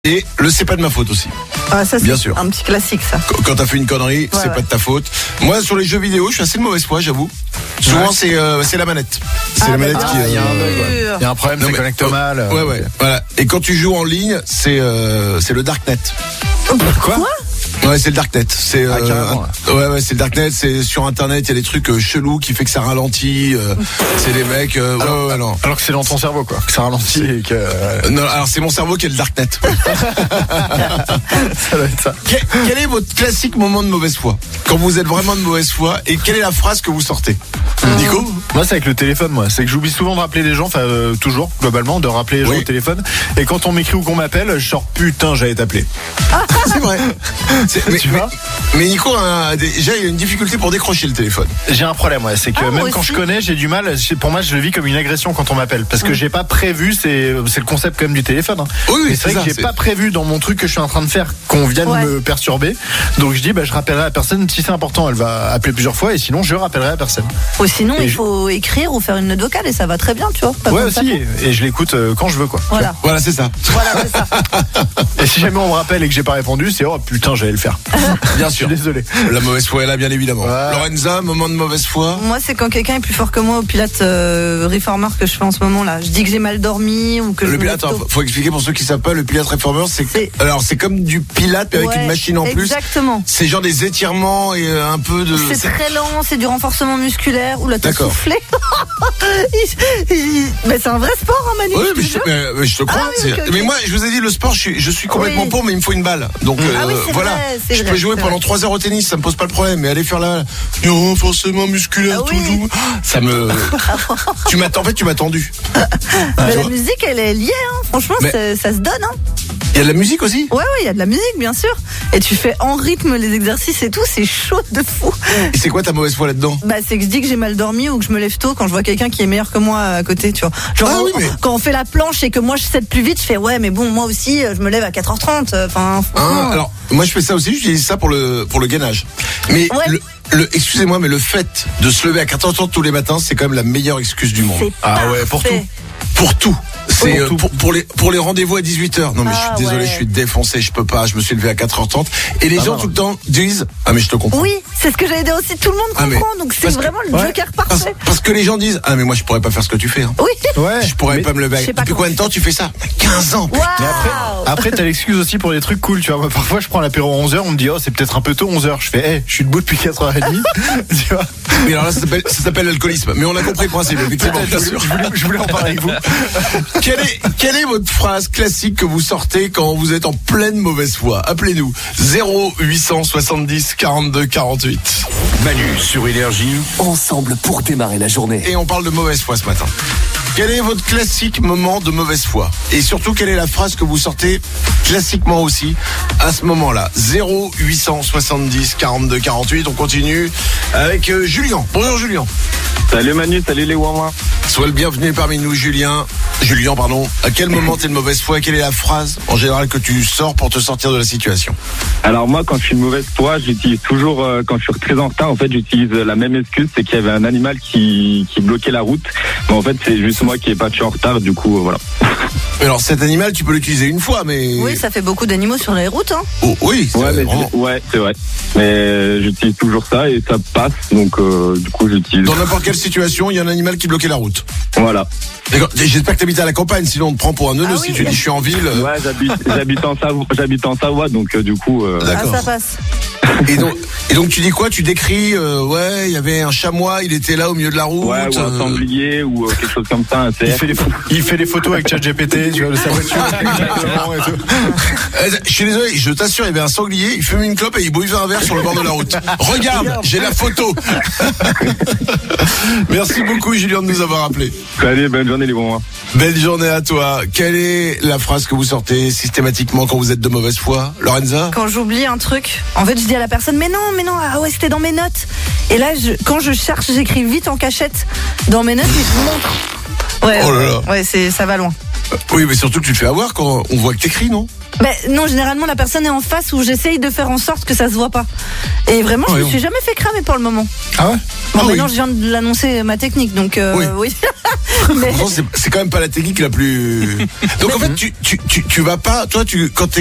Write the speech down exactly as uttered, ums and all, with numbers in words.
Et le c'est pas de ma faute aussi. Ah, ça, c'est bien sûr. Un petit classique, ça. Quand, quand t'as fait une connerie, ouais, c'est ouais. pas de ta faute. Moi, sur les jeux vidéo, je suis assez de mauvaise foi, j'avoue. Souvent, ouais. c'est euh, c'est la manette. C'est ah, la manette bah, qui. Il euh, y a un bug. Ouais. Il y a un problème, non, ça connecte euh, mal. Ouais, ouais. Voilà. Et quand tu joues en ligne, c'est euh, c'est le darknet. Quoi, Quoi Ouais, c'est le darknet. C'est ah, euh, un... ouais, ouais, c'est le darknet. C'est sur internet, il y a des trucs euh, chelous qui fait que ça ralentit. Euh, c'est des mecs. Euh, alors, ouais, ouais, non. alors que c'est dans ton cerveau, quoi. Que ça ralentit et que. Euh... Non, alors c'est mon cerveau qui est le darknet. Ça doit être ça. Quel, quel est votre classique moment de mauvaise foi quand vous êtes vraiment de mauvaise foi et quelle est la phrase que vous sortez? Mmh. Nico? Moi, c'est avec le téléphone. Moi, c'est que j'oublie souvent de rappeler les gens. Enfin, euh, toujours globalement, de rappeler les gens oui. au téléphone. Et quand on m'écrit ou qu'on m'appelle, je sors putain, j'allais t'appeler. C'est vrai. C'est, mais, tu vois mais, mais Nico a déjà il a une difficulté pour décrocher le téléphone. J'ai un problème, ouais. C'est que ah, même quand je connais, j'ai du mal. Pour moi, je le vis comme une agression quand on m'appelle, parce que mmh. j'ai pas prévu. C'est c'est le concept quand même du téléphone. Hein. Oui, oui, c'est, c'est vrai ça, que j'ai c'est... pas prévu dans mon truc que je suis en train de faire qu'on vienne ouais. me perturber. Donc je dis, bah je rappellerai la personne si c'est important. Elle va appeler plusieurs fois et sinon je rappellerai la personne. Ou sinon et il je... faut écrire ou faire une note vocale et ça va très bien, tu vois. Ouais aussi. Et je l'écoute quand je veux, quoi. Voilà. Voilà, c'est ça. Voilà, c'est ça. Et si jamais on me rappelle et que j'ai pas répondu, c'est oh putain, j'allais le faire. Bien sûr. Désolé. La mauvaise foi est là, bien évidemment. Ouais. Lorenza, moment de mauvaise foi. Moi, c'est quand quelqu'un est plus fort que moi au Pilates euh, Reformer que je fais en ce moment là. Je dis que j'ai mal dormi ou que le je Pilates, faut, faut expliquer pour ceux qui savent pas, le Pilates Reformer, c'est, c'est... alors c'est comme du Pilates mais avec ouais, une machine en plus. Exactement. C'est genre des étirements et un peu de. C'est, c'est... très lent, c'est du renforcement musculaire. Oula, t'as D'accord. soufflé. il, il... Mais c'est un vrai sport, hein, Manu. Oui, mais je, mais, mais je te crois. Ah, oui, okay, okay. Mais moi, je vous ai dit, le sport, je suis, je suis complètement oui. pour, mais il me faut une balle. Donc ah, euh, oui, voilà. Vrai, je vrai, peux jouer pendant trois heures au tennis, ça me pose pas le problème. Mais aller faire la non, forcément musculaire, ah, tout oui. doux, ça me. tu m'attends, en fait, tu m'as tendu. Mais la musique, elle est liée, hein. Franchement, mais... ça se donne, hein. Il y a de la musique aussi? Ouais, ouais, il y a de la musique, bien sûr. Et tu fais en rythme les exercices et tout, c'est chaud de fou. Et c'est quoi ta mauvaise foi là-dedans? Bah, c'est que je dis que j'ai mal dormi ou que je me lève tôt quand je vois quelqu'un qui est meilleur que moi à côté, tu vois. Genre, ah, oui, mais... quand on fait la planche et que moi je cède plus vite, je fais ouais, mais bon, moi aussi, je me lève à quatre heures trente. Enfin, ah, alors, moi je fais ça aussi, j'utilise ça pour le, pour le gainage. Mais ouais. le, le, excusez-moi, mais le fait de se lever à quatre heures trente tous les matins, c'est quand même la meilleure excuse du monde. C'est ah parfait. Ouais, pour tout. Pour tout. C'est pour, euh, pour, pour les pour les rendez-vous à dix-huit heures. Non mais ah, je suis désolé, ouais. je suis défoncé, je peux pas, je me suis levé à quatre heures trente et les ah, gens non. tout le temps disent "Ah mais je te comprends." Oui, c'est ce que j'allais dire aussi, tout le monde comprend. Ah, mais, donc c'est vraiment que, le ouais, joker parfait. Parce, parce que les gens disent "Ah mais moi je pourrais pas faire ce que tu fais." Hein. Oui. Ouais. Je pourrais mais, pas me lever. Depuis combien de temps tu fais ça? quinze ans. Wow. Après, après t'as l'excuse aussi pour des trucs cool, tu vois. Moi, parfois je prends l'apéro à onze heures, on me dit "Oh, c'est peut-être un peu tôt onze heures." Je fais "Eh, hey, je suis debout depuis quatre heures trente." Tu vois. Mais alors là ça s'appelle, ça s'appelle l'alcoolisme. Mais on a compris le principe, effectivement. Je voulais, je voulais en parler avec vous. Quelle est, quelle est votre phrase classique que vous sortez quand vous êtes en pleine mauvaise foi? Appelez-nous zéro huit cent soixante-dix quarante-deux quarante-huit. Manu sur Énergie, ensemble pour démarrer la journée. Et on parle de mauvaise foi ce matin. Quel est votre classique moment de mauvaise foi? Et surtout, quelle est la phrase que vous sortez classiquement aussi à ce moment-là? zéro huit cent soixante-dix quarante-deux quarante-huit. On continue avec euh, Julien. Bonjour Julien. Salut Manu, salut les Wawa. Sois le bienvenu parmi nous Julien. Julien, pardon. À quel moment t'es de mauvaise foi? Quelle est la phrase en général que tu sors pour te sortir de la situation? Alors moi, quand je suis de mauvaise foi, j'utilise toujours, euh, quand je suis très en retard, en fait, j'utilise la même excuse, c'est qu'il y avait un animal qui, qui bloquait la route. Mais en fait, c'est juste moi qui n'ai pas tué en retard, du coup, euh, voilà. Mais alors cet animal, tu peux l'utiliser une fois, mais... Oui, ça fait beaucoup d'animaux sur les routes, hein. Oh, oui, c'est ouais, mais vraiment... ouais, c'est vrai. Mais j'utilise toujours ça et ça passe, donc euh, du coup, j'utilise... Dans n'importe quelle situation, il y a un animal qui bloquait la route. Voilà. J'espère que tu habites à la campagne, sinon on te prend pour un neuneu ah, si oui. tu dis je suis en ville. Ouais, j'habite, j'habite en Savoie, j'habite en Savoie, donc euh, du coup. Euh... D'accord. Ah, ça passe. Et donc, et donc tu dis quoi? Tu décris, euh, ouais, il y avait un chamois, il était là au milieu de la route. Ouais, ou un sanglier ou euh, quelque chose comme ça. Un C F. Il fait des, il fait des photos avec ChatGPT, tu vois, de sa voiture. Et tout. Je suis désolé, je t'assure, il y avait un sanglier, il fume une clope et il bouillait un verre sur le bord de la route. Regarde, j'ai la photo. Merci beaucoup Julien de nous avoir appelé. Allez, bonne journée les bons. Belle journée à toi. Quelle est la phrase que vous sortez systématiquement quand vous êtes de mauvaise foi, Lorenza? Quand j'oublie un truc, en fait je dis à la personne mais non, mais non, ah ouais c'était dans mes notes. Et là je, quand je cherche, j'écris vite en cachette dans mes notes et je montre. Ouais, oh là là. ouais, c'est, ça va loin. Oui, mais surtout que tu te fais avoir quand on voit que t'écris, non? Ben non, généralement la personne est en face où j'essaye de faire en sorte que ça se voit pas. Et vraiment, je Oui, me oui. suis jamais fait cramer pour le moment. Ah ouais? Bon, Ah maintenant oui. je viens de l'annoncer ma technique, donc euh, Oui. oui. Mais- Pourtant, c'est, c'est quand même pas la technique la plus. Donc en fait, tu, tu, tu, tu vas pas, toi, tu, quand t'es